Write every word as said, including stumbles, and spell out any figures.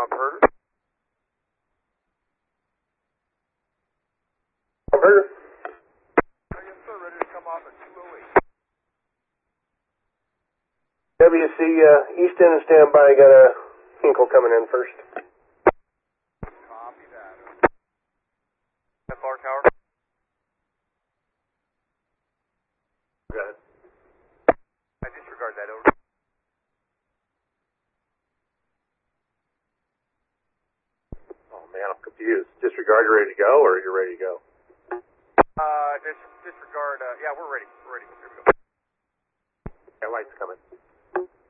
Heard. Heard. Yes, sir. Ready to come off at two oh eight. W C, uh, Easton and standby. Got a Hinkle coming in first. Copy that. F R Tower. Go ahead. I disregard that. Over. Oh man, I'm confused. Disregard, you ready to go, or you're ready to go? Uh, dis disregard. Uh, yeah, we're ready. We're ready. Here we go. Yeah, light's coming.